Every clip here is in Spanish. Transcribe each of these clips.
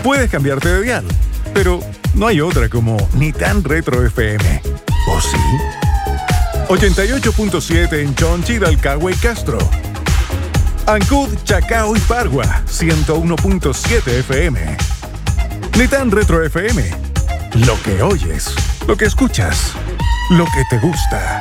Puedes cambiarte de dial, pero no hay otra como Nitan Retro FM. ¿O sí? 88.7 en Chonchi, Dalcagua y Castro. Ancud, Chacao y Pargua, 101.7 FM. Nitan Retro FM. Lo que oyes, lo que escuchas, lo que te gusta.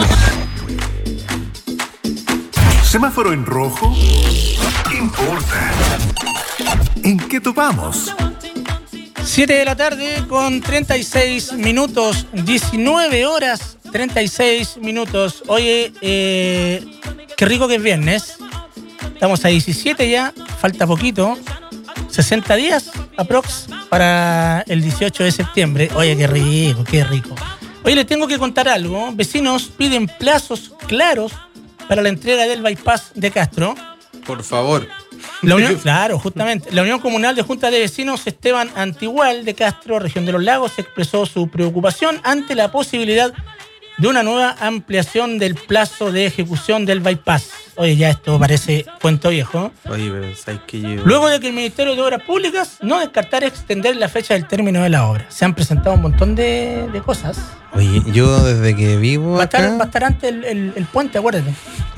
¿Semáforo en rojo? ¿Qué importa? ¿En qué topamos? 7 de la tarde con 36 minutos, 19 horas 36 minutos. Oye, qué rico que es viernes. Estamos a 17 ya, falta poquito. 60 días aprox para el 18 de septiembre. Oye, qué rico, qué rico. Oye, les tengo que contar algo. Vecinos piden plazos claros para la entrega del bypass de Castro. Por favor. La Unión, claro, justamente. La Unión Comunal de Junta de Vecinos Esteban Antigual de Castro, Región de los Lagos, expresó su preocupación ante la posibilidad de una nueva ampliación del plazo de ejecución del bypass. Oye, ya esto parece cuento viejo. Oye, pero ¿sabes qué llevo? Luego de que el Ministerio de Obras Públicas no descartara extender la fecha del término de la obra. Se han presentado un montón de cosas. Oye, yo desde que vivo acá... Va a estar antes el puente, acuérdate.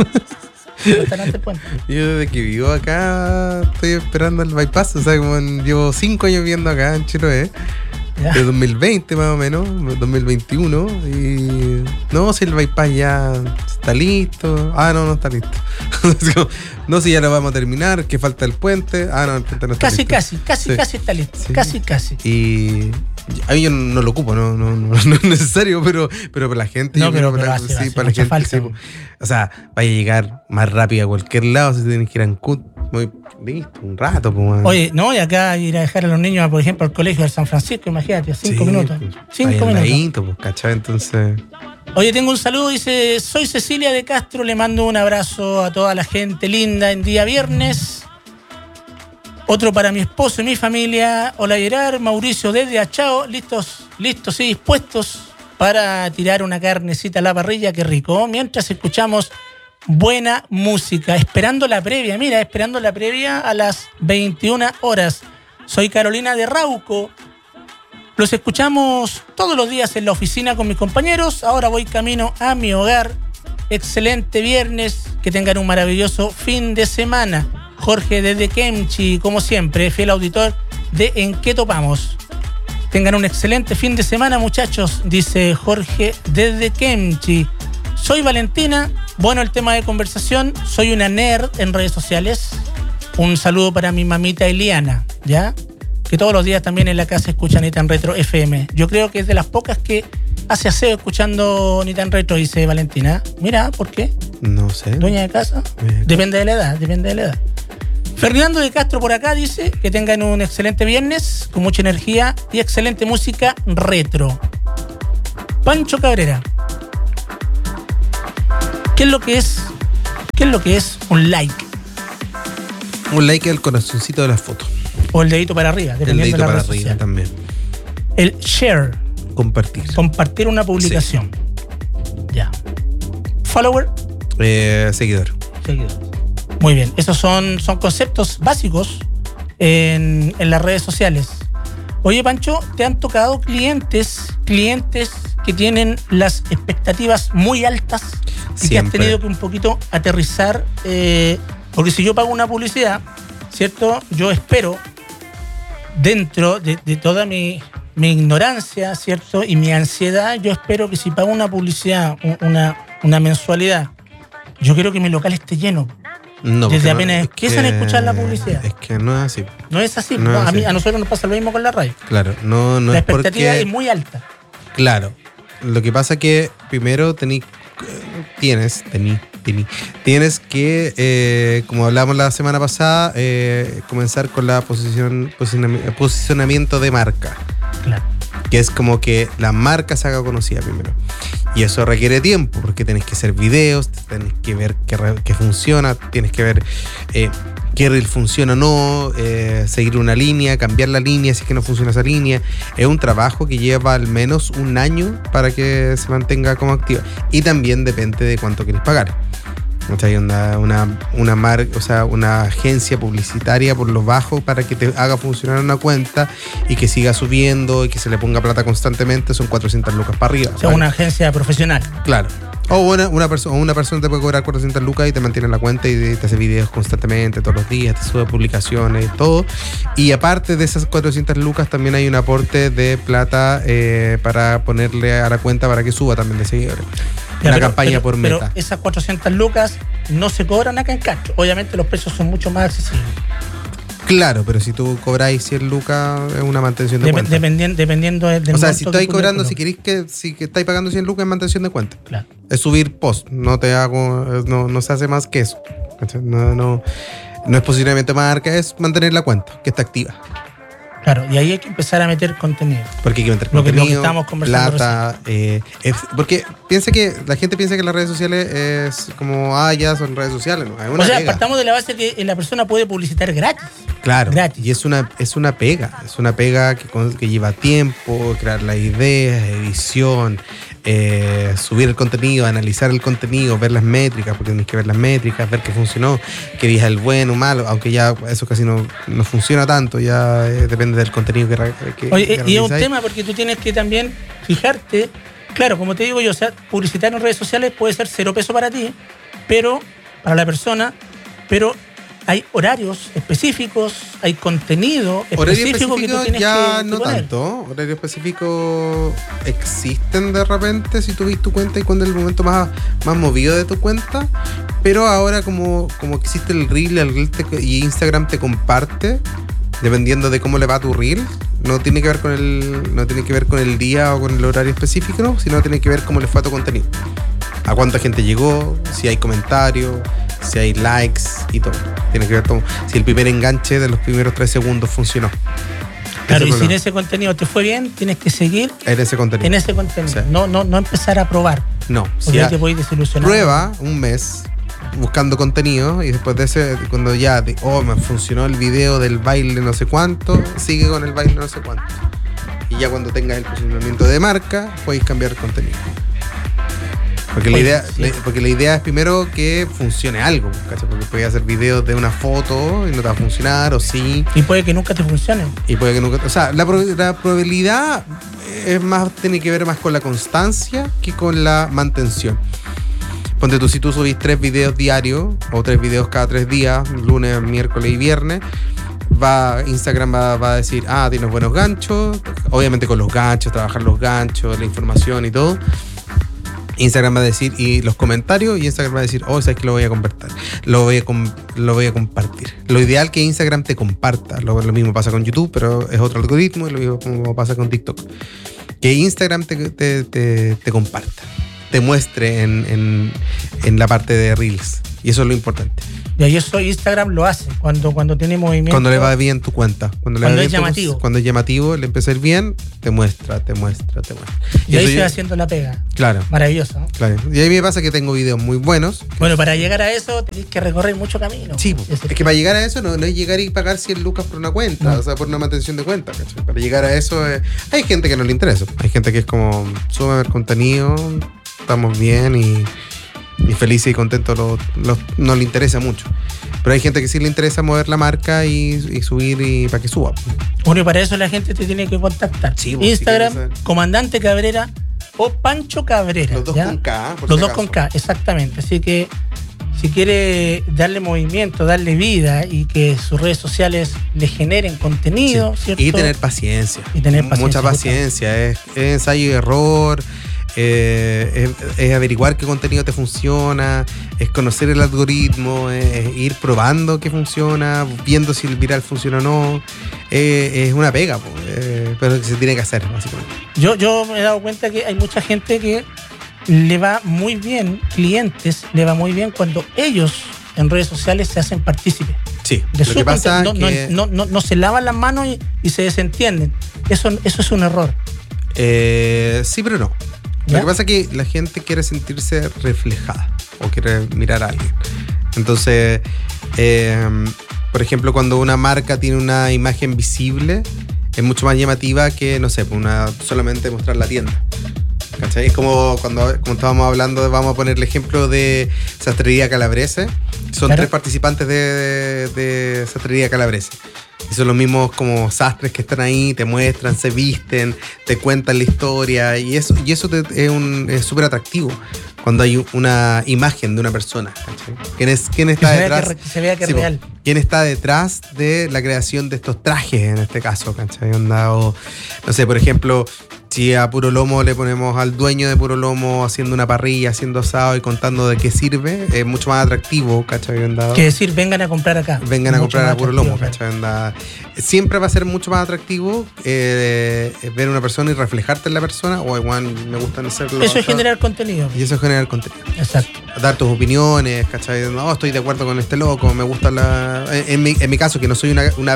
Yo desde que vivo acá estoy esperando el bypass, o sea, llevo 5 años viviendo acá en Chiloé, de 2020 más o menos, 2021, y no, si el bypass ya está listo, no está listo. No, si ya lo vamos a terminar, que falta el puente, no, el puente no está listo. Casi está listo, sí. casi. Y a mí yo no lo ocupo, no es necesario, pero para la gente, no, pero para la gente, falta. Sí, o sea, vaya a llegar más rápido a cualquier lado si tienes que ir a Ancud, muy listo, un rato. Pues, oye, no, y acá ir a dejar a los niños, por ejemplo, al colegio de San Francisco, imagínate, 5 minutos. 5 minutos. Pues, ¿cachai? Entonces... Oye, tengo un saludo, dice, soy Cecilia de Castro, le mando un abrazo a toda la gente linda en día viernes. Otro para mi esposo y mi familia. Hola Gerard, Mauricio desde Achao, listos y dispuestos para tirar una carnecita a la parrilla, qué rico. Mientras escuchamos buena música, esperando la previa a las 21 horas. Soy Carolina de Rauco. Los escuchamos todos los días en la oficina con mis compañeros. Ahora voy camino a mi hogar. Excelente viernes, que tengan un maravilloso fin de semana. Jorge desde Kemchi, como siempre, fiel auditor de En qué topamos. Tengan un excelente fin de semana, muchachos, dice Jorge desde Kemchi. Soy Valentina, bueno el tema de conversación, soy una nerd en redes sociales. Un saludo para mi mamita Eliana, ¿ya? Que todos los días también en la casa escucha Nitan Retro FM. Yo creo que es de las pocas que hace aseo escuchando Nitan Retro, dice Valentina. Mira, ¿por qué? No sé. ¿Dueña de casa? Depende de la edad. Fernando de Castro por acá dice que tengan un excelente viernes, con mucha energía y excelente música retro. Pancho Cabrera, ¿qué es lo que es un like? Un like es el corazoncito de la foto. O el dedito para arriba, dependiendo el dedito de la para red arriba social. también. El share. Compartir una publicación. Sí. Ya. Follower. Seguidor. Muy bien. Esos son conceptos básicos en las redes sociales. Oye, Pancho, ¿te han tocado clientes que tienen las expectativas muy altas y que has tenido que un poquito aterrizar? Porque si yo pago una publicidad, ¿cierto? Yo espero, dentro de toda mi ignorancia, ¿cierto? Y mi ansiedad, yo espero que si pago una publicidad, una mensualidad, yo quiero que mi local esté lleno. No, desde apenas empiezan a escuchar la publicidad. Es que no es así. No es así. A nosotros nos pasa lo mismo con la radio. Claro, no la es expectativa porque... es muy alta. Claro. Lo que pasa es que primero tienes que, como hablamos la semana pasada, comenzar con la posicionamiento de marca. Claro. Que es como que la marca se haga conocida primero. Y eso requiere tiempo, porque tienes que hacer videos, tienes que ver qué funciona, tienes que ver qué reel funciona o no, seguir una línea, cambiar la línea si es que no funciona esa línea. Es un trabajo que lleva al menos un año para que se mantenga como activa. Y también depende de cuánto quieres pagar. Hay una marca, o sea, una agencia publicitaria por lo bajo para que te haga funcionar una cuenta y que siga subiendo y que se le ponga plata constantemente, son 400 lucas para arriba. O sea, ¿vale? Una agencia profesional. Claro. O una persona te puede cobrar 400 lucas y te mantiene la cuenta y te hace videos constantemente, todos los días, te sube publicaciones, todo. Y aparte de esas 400 lucas también hay un aporte de plata para ponerle a la cuenta para que suba también de seguidores. Una campaña por meta. Pero esas 400 lucas no se cobran acá en Castro. Obviamente los precios son mucho más accesibles. Claro, pero si tú cobráis 100 lucas es una mantención de cuenta. Dependiendo del o sea, si estáis cobrando, si queréis si estáis pagando 100 lucas es mantención de cuenta. Claro. Es subir post, no se hace más que eso. No es posicionamiento de marca, es mantener la cuenta, que está activa. Claro, y ahí hay que empezar a meter contenido. Porque hay que meter contenido, lo que estamos conversando plata, porque la gente piensa que las redes sociales es como, ya son redes sociales. No, es una pega. Partamos de la base que la persona puede publicitar gratis. Claro, gratis. Y es una pega que lleva tiempo, crear las ideas, edición, subir el contenido, analizar el contenido, ver las métricas, porque tienes que ver las métricas, ver qué funcionó, qué día es el bueno o malo, aunque ya eso casi no funciona tanto, ya depende del contenido que Oye, y es un tema porque tú tienes que también fijarte, claro, como te digo yo, o sea, publicitar en redes sociales puede ser 0 pesos para ti, pero para la persona, pero hay horarios específicos, hay contenido específico que tú tienes ya que no poner. Tanto. Horarios específicos existen de repente si tú ves tu cuenta y cuando es el momento más movido de tu cuenta, pero ahora como existe el Reel, y Instagram te comparte dependiendo de cómo le va a tu Reel, no tiene que ver con el día o con el horario específico, ¿no? Sino tiene que ver cómo le fue a tu contenido, a cuánta gente llegó, si hay comentarios, si hay likes y todo. Tiene que ver todo. Si el primer enganche de los primeros 3 segundos funcionó. Claro, y si en ese contenido te fue bien, tienes que seguir en ese contenido. Sí. No empezar a probar. No. Porque ya te puedes desilusionar. Prueba un mes buscando contenido y después de ese, cuando ya me funcionó el video del baile no sé cuánto, sigue con el baile no sé cuánto. Y ya cuando tengas el posicionamiento de marca, podéis cambiar el contenido. Porque la idea es primero que funcione algo, ¿cachai? Porque puedes hacer videos de una foto y no te va a funcionar, o sí. Y puede que nunca te funcione. O sea, la probabilidad tiene que ver más con la constancia que con la mantención. Ponte tú, si tú subís 3 videos diarios, o 3 videos cada 3 días, lunes, miércoles y viernes, Instagram va a decir, tienes buenos ganchos, obviamente con los ganchos, trabajar los ganchos, la información y todo. Instagram va a decir, y los comentarios, y Instagram va a decir, sabes que lo voy a compartir. Lo voy a compartir. Lo ideal es que Instagram te comparta. Lo mismo pasa con YouTube, pero es otro algoritmo, y lo mismo pasa con TikTok. Que Instagram te comparta, te muestre en la parte de Reels. Y eso es lo importante. Y eso Instagram lo hace cuando tiene movimiento. Cuando le va bien tu cuenta. Cuando es llamativo. Cuando es llamativo, le empieza a ir bien, te muestra. Y ahí estoy haciendo la pega. Claro. Maravilloso, ¿no? Claro. Y ahí me pasa que tengo videos muy buenos. Bueno, para llegar a eso tenés que recorrer mucho camino. Sí, es que para llegar a eso no es llegar y pagar 100 lucas por una cuenta, o sea, por una mantención de cuenta, ¿cachai? Para llegar a eso hay gente que no le interesa. Hay gente que es como, súbeme el contenido, estamos bien y felices y contentos, no le interesa mucho. Pero hay gente que sí le interesa mover la marca y subir y para que suba. Bueno, y para eso la gente te tiene que contactar. Sí, Instagram, Comandante Cabrera o Pancho Cabrera. Los dos con K. Los dos con K, exactamente. Así que si quiere darle movimiento, darle vida y que sus redes sociales le generen contenido, ¿cierto? Y tener paciencia. Mucha Mucha paciencia. Es ensayo y error. Es averiguar qué contenido te funciona, es conocer el algoritmo, es ir probando qué funciona, viendo si el viral funciona o no. Es una pega, pero se tiene que hacer, básicamente. Yo me he dado cuenta que hay mucha gente que le va muy bien, clientes, le va muy bien cuando ellos en redes sociales se hacen partícipes. Sí, de lo que pasa no se lavan las manos y se desentienden. Eso es un error. Sí, pero no. ¿Ya? Lo que pasa es que la gente quiere sentirse reflejada o quiere mirar a alguien. Entonces, por ejemplo, cuando una marca tiene una imagen visible, es mucho más llamativa que, no sé, solamente mostrar la tienda. ¿cachai? Es como cuando estábamos hablando, vamos a poner el ejemplo de Sastrería Calabrese. Son Claro. 3 participantes de Sastrería Calabrese. Y son los mismos como sastres que están ahí, te muestran, se visten, te cuentan la historia. Y eso es súper atractivo cuando hay una imagen de una persona, ¿cachai? ¿Quién está detrás? Se vea que es Sí, real. ¿Quién está detrás de la creación de estos trajes en este caso, ¿cachai? Onda, o, no sé, por ejemplo, si a Puro Lomo le ponemos al dueño de Puro Lomo haciendo una parrilla, haciendo asado y contando de qué sirve, es mucho más atractivo, ¿cachai? Onda, Que decir, vengan a comprar acá. vengan a Mucho comprar más a Puro Lomo, atractivo, ¿cachai? Onda, siempre va a ser mucho más atractivo ver a una persona y reflejarte en la persona, o igual me gustan hacerlo. Eso es generar contenido. Y eso es generar contenido. Exacto. Dar tus opiniones, ¿cachai? No, estoy de acuerdo con este loco, me gusta la... En mi caso, que no soy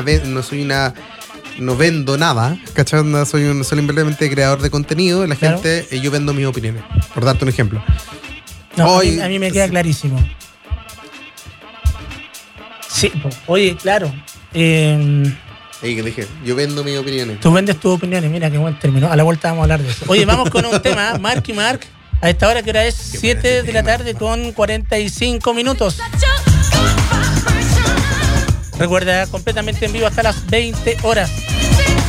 no vendo nada, ¿cachai? Soy simplemente creador de contenido, la Claro. gente, yo vendo mis opiniones, por darte un ejemplo. No, Hoy- a mí me queda clarísimo. Sí, oye, claro. Ahí que dije, yo vendo mis opiniones. Tú vendes tus opiniones, mira qué buen término. A la vuelta vamos a hablar de eso. Oye, vamos con un tema, Mark y Mark. A esta hora que hora es 7 de la tarde con 45 minutos. Recuerda, completamente en vivo hasta las 20 horas.